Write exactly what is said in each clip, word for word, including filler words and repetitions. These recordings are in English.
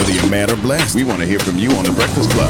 Whether you're mad or blessed, we want to hear from you on The Breakfast Club.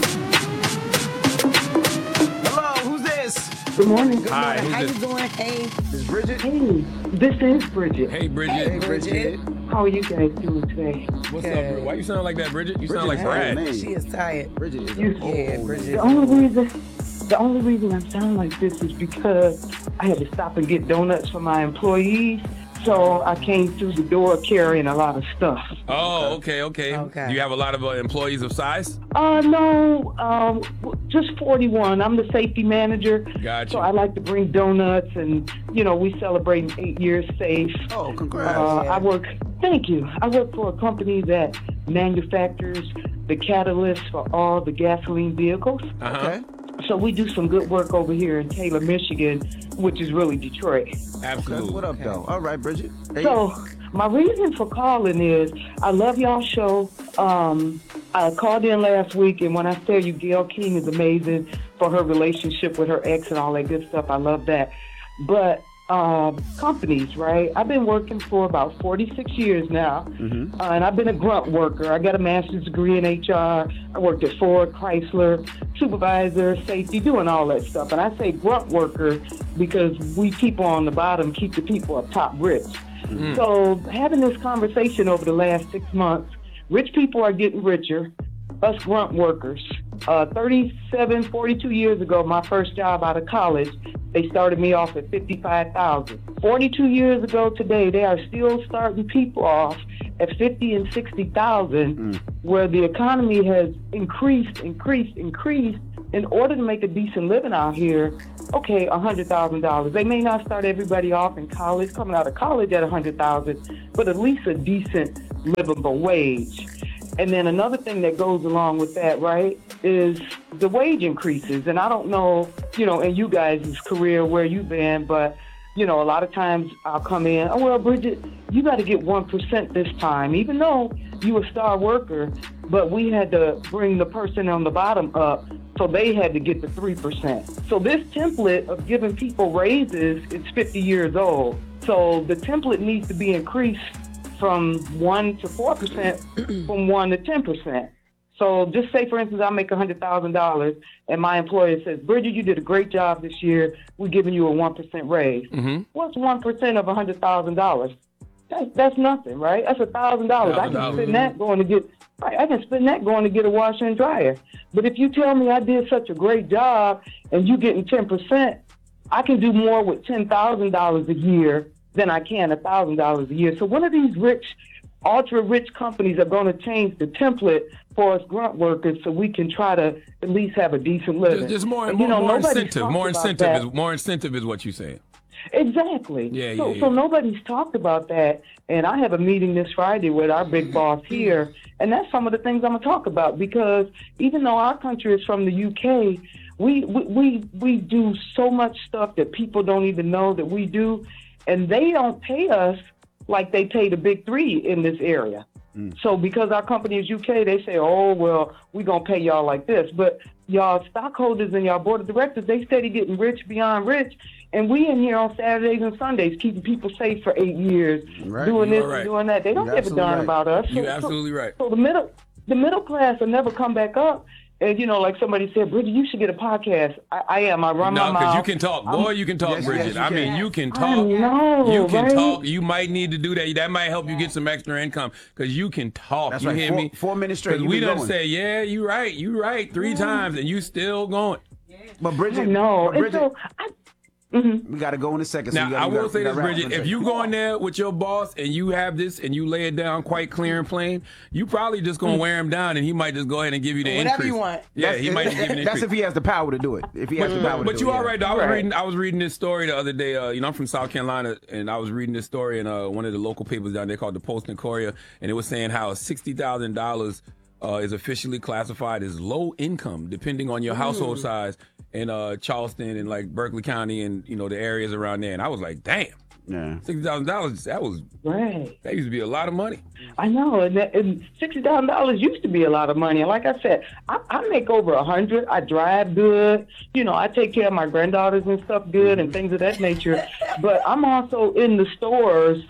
Hello, who's this? Good morning. Good Hi, morning. How who's you this? doing? Hey. This is Bridget? Hey, this is Bridget. Hey, Bridget. Hey, Bridget. How are you guys doing today? What's up, Bridget? Why you sound like that, Bridget? You sound Bridget like is Brad. old, man. She is tired. Bridget is You- old. Yeah, old. Bridget. The only reason, the only reason I sound like this is because I had to stop and get donuts for my employees. So I came through the door carrying a lot of stuff. Oh, okay, okay. Okay. Do you have a lot of uh, employees of size? Uh, no, um, just forty-one. I'm the safety manager. Gotcha. So I like to bring donuts, and you know we celebrate eight years safe. Oh, congrats. Uh, I work. Thank you. I work for a company that manufactures the catalyst for all the gasoline vehicles. Uh-huh. Okay. So we do some good work over here in Taylor, Michigan, which is really Detroit. Okay. Absolutely. What up, though? All right, Bridget. Hey. So my reason for calling is I love y'all's show. Um, I called in last week, and when I tell you Gail King is amazing for her relationship with her ex and all that good stuff, I love that. But uh, companies, right? I've been working for about forty-six years now, Mm-hmm. uh, and I've been a grunt worker. I got a master's degree in H R. I worked at Ford, Chrysler, supervisor, safety, doing all that stuff. And I say grunt worker because we people on the bottom keep the people up top rich. Mm. So having this conversation over the last six months, rich people are getting richer, us grunt workers. Uh, thirty-seven, forty-two years ago, my first job out of college, they started me off at fifty-five thousand. forty-two years ago today, they are still starting people off at fifty and sixty thousand, Mm. where the economy has increased, increased, increased. In order to make a decent living out here, okay, one hundred thousand dollars. They may not start everybody off in college, coming out of college at one hundred thousand dollars, but at least a decent livable wage. And then another thing that goes along with that, right, is the wage increases. And I don't know, you know, in you guys' career where you've been, but, you know, a lot of times I'll come in, oh, well, Bridget, you got to get one percent this time, even though you a star worker, but we had to bring the person on the bottom up, so they had to get the three percent. So this template of giving people raises is fifty years old. So the template needs to be increased from one to four percent, from one to ten percent. So just say, for instance, I make one hundred thousand dollars, and my employer says, Bridget, you did a great job this year. We're giving you a one percent raise. Mm-hmm. What's one percent of one hundred thousand dollars? That, that's nothing, right? That's one thousand dollars. I can spend that going to get, I can spend that going to get a washer and dryer. But if you tell me I did such a great job and you getting ten percent, I can do more with ten thousand dollars a year than I can one thousand dollars a year. So one of these rich, ultra-rich companies are going to change the template for us grunt workers so we can try to at least have a decent living. Just, just more, And, more, you know, more nobody's incentive. talked More about incentive that. is more incentive is what you're saying. Exactly. Yeah, so, yeah, so yeah. nobody's talked about that. And I have a meeting this Friday with our big boss here. And that's some of the things I'm going to talk about, because even though our country is from the U K, we, we, we, we do so much stuff that people don't even know that we do. And they don't pay us like they pay the big three in this area. Mm. So because our company is U K, they say, oh, well, we're going to pay y'all like this. But y'all stockholders and y'all board of directors, they steady getting rich beyond rich. And we in here on Saturdays and Sundays keeping people safe for eight years, Right. doing You this are right. and doing that. They don't You're give a absolutely darn right. about us. You're So- absolutely right. So the middle, the middle class will never come back up. And, you know, like somebody said, Bridget, you should get a podcast. I, I am. I run No, my mouth. because you can talk. Boy, I'm- you can talk, Yes, Bridget. yes, you I mean, can. you can I talk. know, You can right? talk. You might need to do that. That might help you get some extra income because you can talk. That's you right. hear Four, me? four minutes straight. Because You we been done going. say, yeah, you right, you right, three times, and you still going. But Bridget, I know. but And Bridget, so, I, mhm. we got to go in a second. So Now, you gotta, I you will gotta- say you this, gotta wrap Bridget. up in a If you second. go in there with your boss and you have this and you lay it down quite clear and plain, you probably just going to wear him down and he might just go ahead and give you the Whatever increase. you want. Yeah, That's- he might just give you an That's increase. if he has the power to do it. If he has the power to But do you it. all right, though. I was Right. reading I was reading this story the other day. Uh, you know, I'm from South Carolina, and I was reading this story in uh, one of the local papers down there called the Post and Courier, and it was saying how sixty thousand dollars uh, is officially classified as low income, depending on your household size in uh, Charleston and like Berkeley County and you know the areas around there. And I was like, damn, Yeah. sixty thousand dollars. That was Right. that used to be a lot of money. I know, and, that, and sixty thousand dollars used to be a lot of money. And like I said, I, I make over a hundred. I drive good. You know, I take care of my granddaughters and stuff good and things of that nature. But I'm also in the stores,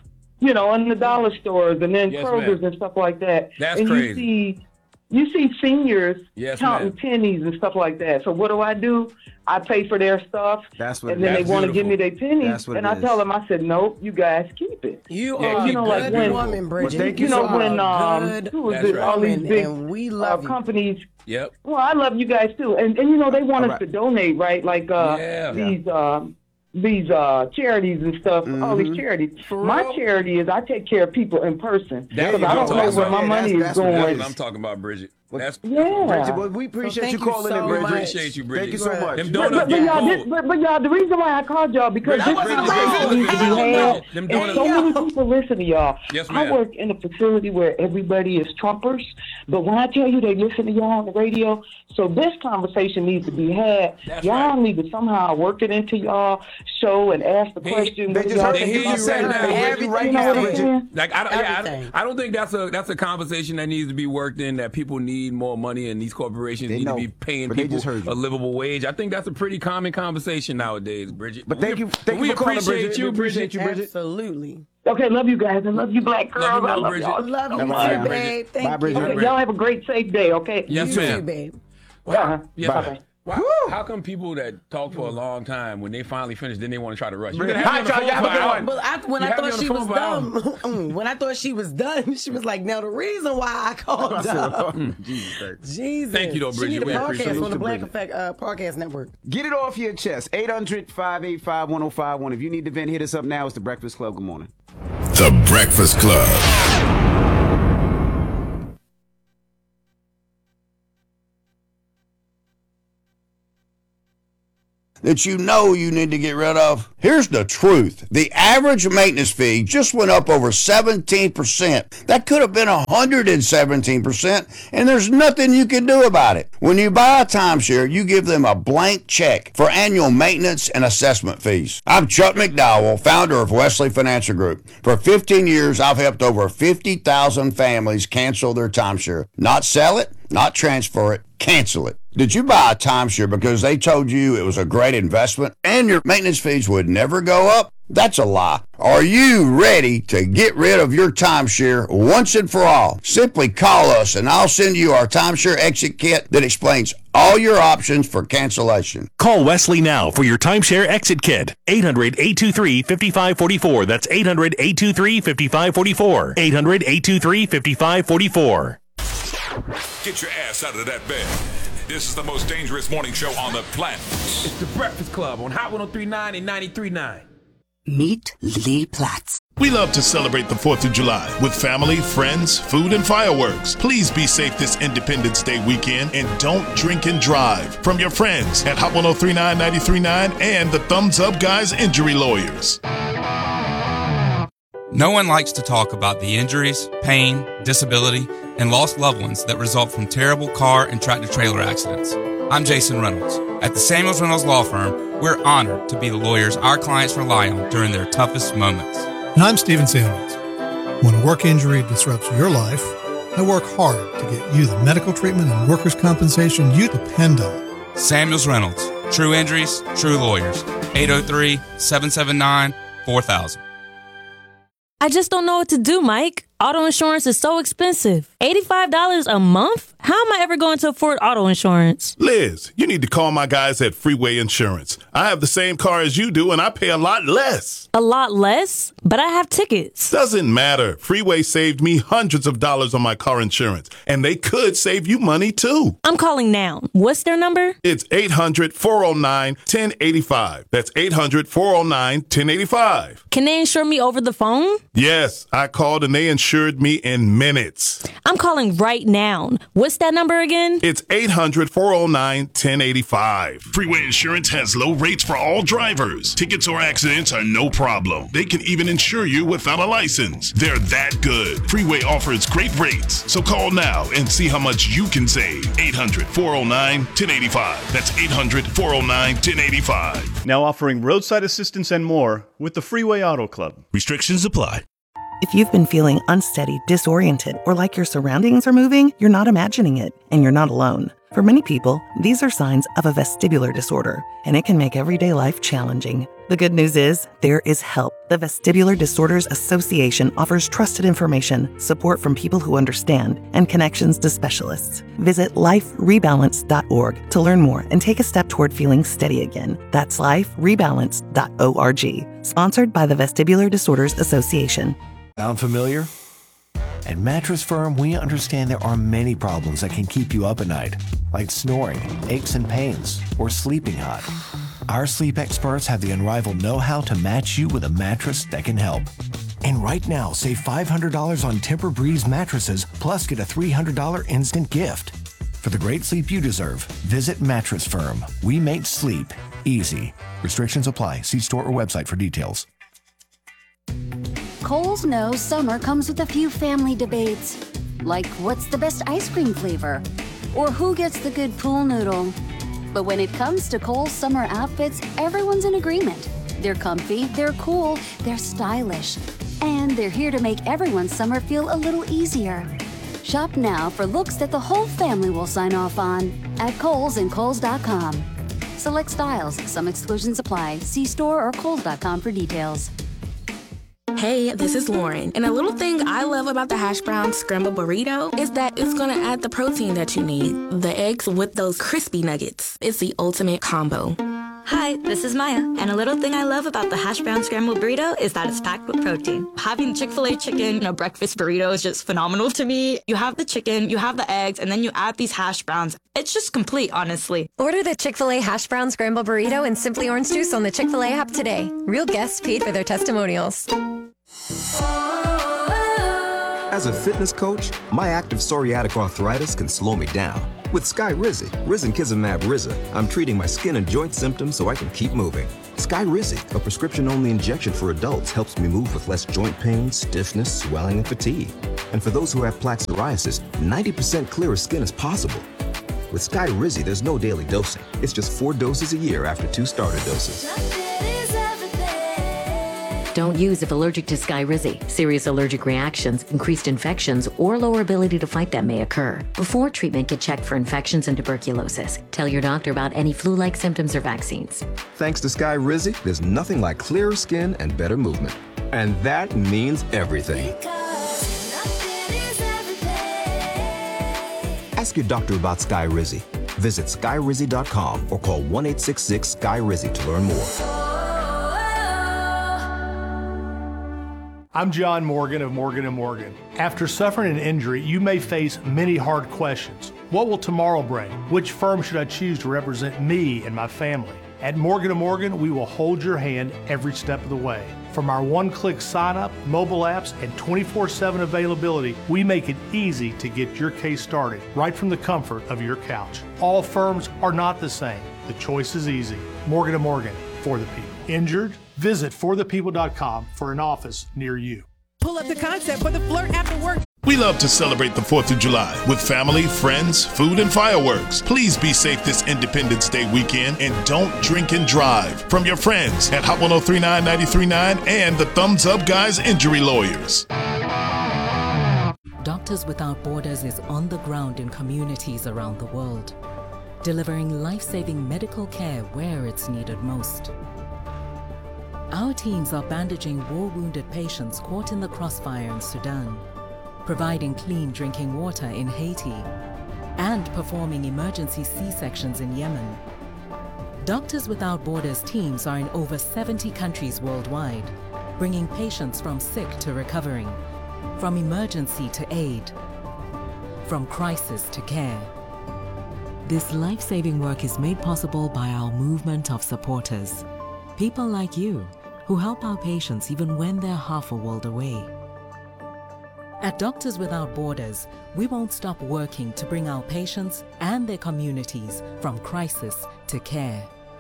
you know, in the dollar stores and then Yes, Kroger's ma'am. and stuff like that. That's and crazy. you see, you see seniors Yes, counting ma'am. pennies and stuff like that. So what do I do? I pay for their stuff, That's what and it then is. they want to That's give me their pennies, That's what and it I is. tell them, I said, nope, you guys keep it. You Yeah, are you know, a like good when- woman, Bridget. thank You you know, so when are um, good who was That's it? right. all these woman, big and we uh, love you. companies. Yep. Well, I love you guys too, and and you know they want All us right. to donate, right? Like uh, Yeah. these um, these uh, charities and stuff. All these charities. My real? charity is I take care of people in person That's because what I I'm don't know talking where about. my Yeah, money that's- is that's what- That's going. what I'm talking about, Bridget. That's Yeah. Bridget, well, we appreciate thank you you calling so in, Bridget. much. Appreciate you, Bridget. Thank you so much. Them But, donuts but, but, get y'all, cold. this, but, but y'all, the reason why I called y'all because That this wasn't conversation allowed. needs to be Hell had, no. Them and donuts- so many people listen to y'all. Yes, I ma'am. work in a facility where everybody is Trumpers, but when I tell you they listen to y'all on the radio, so this conversation needs to be had. That's y'all right. need to somehow work it into y'all show and ask the They- question. They what do just y'all heard They think hear you about right this? now. They heard you Everything. right You know now, what I'm Bridget. saying? Like I don't, yeah, I, Everything. I don't think that's a that's a conversation that needs to be worked in. That people need more money, and these corporations They need know, to be paying but they people just heard you. a livable wage. I think that's a pretty common conversation nowadays, Bridget. But thank we, you, thank we you for calling, appreciate Bridget. you, We appreciate you, Bridget. Absolutely. Okay, love you guys and love you, black girls. Love you, I Mom love Bridget. y'all. Love you, Bye, too, Bridget. babe. Thank Bye, Bridget. you. Okay, y'all have a great, safe day. Okay. Yes, You ma'am. too, babe. Uh-huh. Yeah. Bye. Wow. How come people that talk for a long time, when they finally finish, then they want to try to rush? You Bridget, can have me hi, on the y'all. phone Y'all have a for good an one. hour. But I, when You I had me thought on she the was phone for an done, when I thought she was done, she was like, "Now the reason why I called up." Jesus Christ. Jesus. Thank you, though, She Bridget. need a We appreciate podcast it. on the Black Bridget. Effect uh, Podcast Network. Get it off your chest. eight hundred, five eight five, one oh five one. If you need to vent, hit us up now. It's The Breakfast Club. Good morning. The Breakfast Club. That you know you need to get rid of? Here's the truth. The average maintenance fee just went up over seventeen percent. That could have been one hundred seventeen percent, and there's nothing you can do about it. When you buy a timeshare, you give them a blank check for annual maintenance and assessment fees. I'm Chuck McDowell, founder of Wesley Financial Group. For fifteen years, I've helped over fifty thousand families cancel their timeshare. Not sell it, not transfer it, cancel it. Did you buy a timeshare because they told you it was a great investment and your maintenance fees would never go up? That's a lie. Are you ready to get rid of your timeshare once and for all? Simply call us and I'll send you our timeshare exit kit that explains all your options for cancellation. Call Wesley now for your timeshare exit kit. eight hundred, eight two three, five five four four. That's eight hundred, eight two three, five five four four. eight hundred, eight two three, five five four four. Get your ass out of that bed. This is the most dangerous morning show on the planet. It's the Breakfast Club on Hot one oh three point nine and ninety-three point nine. Meet Lee Platts. We love to celebrate the fourth of July with family, friends, food, and fireworks. Please be safe this Independence Day weekend and don't drink and drive. From your friends at Hot one oh three point nine, ninety-three point nine and the Thumbs Up Guys Injury Lawyers. No one likes to talk about the injuries, pain, disability, and lost loved ones that result from terrible car and tractor-trailer accidents. I'm Jason Reynolds. At the Samuels Reynolds Law Firm, we're honored to be the lawyers our clients rely on during their toughest moments. And I'm Stephen Samuels. When a work injury disrupts your life, I work hard to get you the medical treatment and workers' compensation you depend on. Samuels Reynolds. True injuries, true lawyers. eight oh three, seven seven nine, four thousand. I just don't know what to do, Mike. Auto insurance is so expensive. eighty-five dollars a month? How am I ever going to afford auto insurance? Liz, you need to call my guys at Freeway Insurance. I have the same car as you do, and I pay a lot less. A lot less? But I have tickets. Doesn't matter. Freeway saved me hundreds of dollars on my car insurance, and they could save you money, too. I'm calling now. What's their number? It's eight hundred, four oh nine, one oh eight five. That's eight hundred, four oh nine, one oh eight five. Can they insure me over the phone? Yes, I called and they insured me in minutes. I'm calling right now. What's that number again? It's eight hundred, four oh nine, one oh eight five. Freeway Insurance has low rates for all drivers. Tickets or accidents are no problem. They can even insure you without a license. They're that good. Freeway offers great rates. So call now and see how much you can save. eight hundred, four oh nine, one oh eight five. That's eight hundred, four oh nine, one oh eight five. Now offering roadside assistance and more with the Freeway Auto Club. Restrictions apply. If you've been feeling unsteady, disoriented, or like your surroundings are moving, you're not imagining it, and you're not alone. For many people, these are signs of a vestibular disorder, and it can make everyday life challenging. The good news is there is help. The Vestibular Disorders Association offers trusted information, support from people who understand, and connections to specialists. Visit life rebalance dot org to learn more and take a step toward feeling steady again. That's life rebalance dot org. Sponsored by the Vestibular Disorders Association. Sound familiar? At Mattress Firm, we understand there are many problems that can keep you up at night, like snoring, aches and pains, or sleeping hot. Our sleep experts have the unrivaled know-how to match you with a mattress that can help. And right now, save five hundred dollars on Tempur-Breeze mattresses, plus get a three hundred dollars instant gift. For the great sleep you deserve, visit Mattress Firm. We make sleep easy. Restrictions apply. See store or website for details. Kohl's knows summer comes with a few family debates, like what's the best ice cream flavor, or who gets the good pool noodle. But when it comes to Kohl's summer outfits, everyone's in agreement. They're comfy, they're cool, they're stylish, and they're here to make everyone's summer feel a little easier. Shop now for looks that the whole family will sign off on at Kohl's and Kohl's dot com. Select styles, some exclusions apply. See store or Kohl's dot com for details. Hey, this is Lauren, and a little thing I love about the hash brown scramble burrito is that it's gonna add the protein that you need. The eggs with those crispy nuggets. It's the ultimate combo. Hi, this is Maya, and a little thing I love about the hash brown scrambled burrito is that it's packed with protein. Having Chick-fil-A chicken in a breakfast burrito is just phenomenal to me. You have the chicken, you have the eggs, and then you add these hash browns. It's just complete, honestly. Order the Chick-fil-A hash brown scrambled burrito and Simply Orange Juice on the Chick-fil-A app today. Real guests paid for their testimonials. As a fitness coach, my active psoriatic arthritis can slow me down. With Skyrizi, risankizumab Riza, I'm treating my skin and joint symptoms so I can keep moving. Skyrizi, a prescription-only injection for adults, helps me move with less joint pain, stiffness, swelling, and fatigue. And for those who have plaque psoriasis, ninety percent clearer skin is possible. With Skyrizi, there's no daily dosing. It's just four doses a year after two starter doses. Don't use if allergic to Skyrizi. Serious allergic reactions, increased infections, or lower ability to fight them may occur. Before treatment, get checked for infections and tuberculosis. Tell your doctor about any flu-like symptoms or vaccines. Thanks to Skyrizi, there's nothing like clearer skin and better movement. And that means everything. Ask your doctor about Skyrizi. Visit Skyrizi dot com or call one eight six six Sky Rizi to learn more. I'm John Morgan of Morgan and Morgan. After suffering an injury, you may face many hard questions. What will tomorrow bring? Which firm should I choose to represent me and my family? At Morgan and Morgan, we will hold your hand every step of the way. From our one-click sign-up, mobile apps, and twenty-four seven availability, we make it easy to get your case started right from the comfort of your couch. All firms are not the same. The choice is easy. Morgan and Morgan, for the people. Injured? Visit for the people dot com for an office near you. Pull up the concept for the Flirt After Work. We love to celebrate the fourth of July with family, friends, food, and fireworks. Please be safe this Independence Day weekend and don't drink and drive. From your friends at Hot one oh three nine, ninety-three point nine and the Thumbs Up Guys Injury Lawyers. Doctors Without Borders is on the ground in communities around the world, delivering life-saving medical care where it's needed most. Our teams are bandaging war-wounded patients caught in the crossfire in Sudan, providing clean drinking water in Haiti, and performing emergency C-sections in Yemen. Doctors Without Borders teams are in over seventy countries worldwide, bringing patients from sick to recovering, from emergency to aid, from crisis to care. This life-saving work is made possible by our movement of supporters. People like you, who help our patients even when they're half a world away. At Doctors Without Borders, we won't stop working to bring our patients and their communities from crisis to care.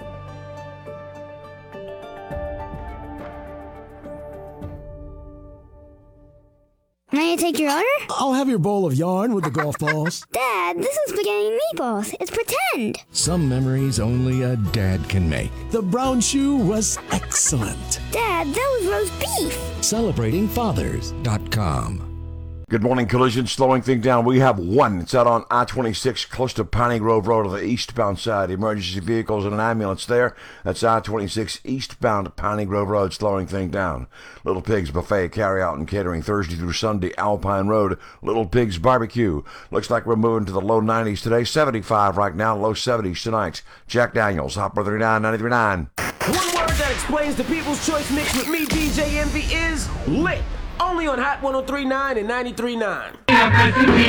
May I take your order? I'll have your bowl of yarn with the golf balls. Dad, this is spaghetti and meatballs. It's pretend. Some memories only a dad can make. The brown shoe was excellent. Dad, that was roast beef. Celebrating fathers dot com. Good morning, collision, slowing things down. We have one. It's out on I twenty-six, close to Piney Grove Road on the eastbound side. Emergency vehicles and an ambulance there. That's I twenty-six, eastbound Piney Grove Road, slowing things down. Little Pigs Buffet, carry out and catering Thursday through Sunday, Alpine Road. Little Pigs Barbecue. Looks like we're moving to the low nineties today. seventy-five right now, low seventies tonight. Jack Daniels, Hot Brother thirty-nine, ninety-three point nine. One word that explains the People's Choice Mix with me, D J Envy, is lit. Only on Hot one oh three point nine and ninety-three point nine.